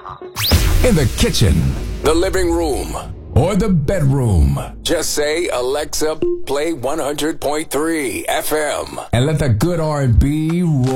In the kitchen, the living room, or the bedroom. Just say, Alexa, play 100.3 FM. And let the good R&B roll.